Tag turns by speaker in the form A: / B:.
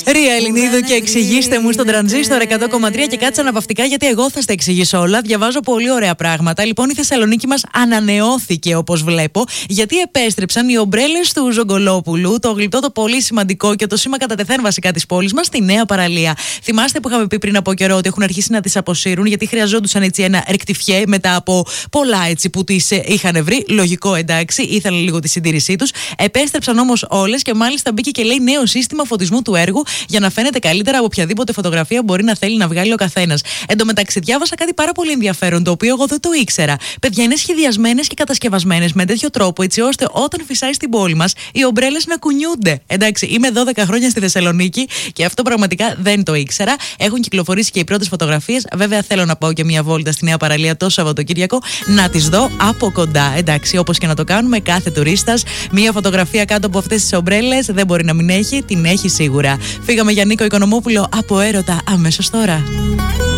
A: Ρία Ελληνίδου και εξηγήστε μου στον τρανζίστορ 100,3 και κάτσε αναπαυτικά γιατί εγώ θα στα εξηγήσω όλα. Διαβάζω πολύ ωραία πράγματα. Λοιπόν, η Θεσσαλονίκη μας ανανεώθηκε όπως βλέπω, γιατί επέστρεψαν οι ομπρέλες του Ζογκολόπουλου, το γλυπτό, το πολύ σημαντικό και το σήμα κατά τεθέν βασικά της πόλης μας, στη νέα παραλία. Θυμάστε που είχαμε πει πριν από καιρό ότι έχουν αρχίσει να τις αποσύρουν, γιατί χρειαζόντουσαν έτσι ένα ρεκτιφιέ μετά από πολλά έτσι που τις είχαν βρει. Λογικό, εντάξει, ήθελαν λίγο τη συντήρησή τους. Επέστρεψαν όμως όλες και μάλιστα μπήκε και λέει νέο σύστημα φωτισμού του έργου για να φαίνεται καλύτερα από οποιαδήποτε φωτογραφία μπορεί να θέλει να βγάλει ο καθένας. Εν τω μεταξύ, διάβασα κάτι πάρα πολύ ενδιαφέρον, το οποίο εγώ δεν το ήξερα. Παιδιά, είναι σχεδιασμένες και κατασκευασμένες με τέτοιο τρόπο, έτσι ώστε όταν φυσάει στην πόλη μας οι ομπρέλες να κουνιούνται. Εντάξει, είμαι 12 χρόνια στη Θεσσαλονίκη και αυτό πραγματικά δεν το ήξερα. Έχουν κυκλοφορήσει και οι πρώτες φωτογραφίες. Βέβαια, θέλω να πάω και μια βόλτα στη νέα παραλία το Σαββατοκύριακο να τις δω από κοντά. Εντάξει, όπως και να το κάνουμε, κάθε τουρίστας μια φωτογραφία κάτω από αυτές τις ομπρέλες δεν μπορεί να μην έχει, την έχει σίγουρα. Φύγαμε για Νίκο Οικονομόπουλο από Έρωτα αμέσως τώρα.